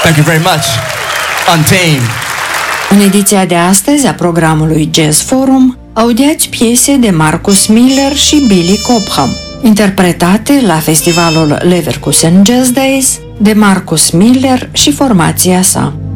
Thank you very much. Untamed. În ediția de astăzi a programului Jazz Forum, audiați piese de Marcus Miller și Billy Cobham, interpretate la festivalul Leverkusen Jazz Days de Marcus Miller și formația sa.